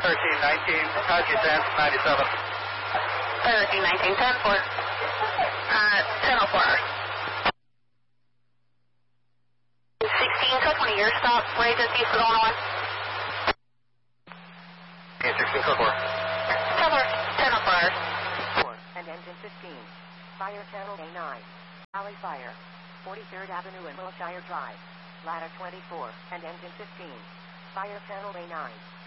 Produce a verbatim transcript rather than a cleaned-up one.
thirteen nineteen, Taji ten, ninety-seven. thirteen nineteen, ten four. Uh, ten oh four hours. sixteen, click one of your stops, Ray just used to go on. Okay, sixteen, code four. Cover, ten oh four hours. four, and engine fifteen. Fire channel A nine. Alley fire. forty-third Avenue and Wilshire Drive. Ladder twenty-four, and engine fifteen. Fire channel A nine.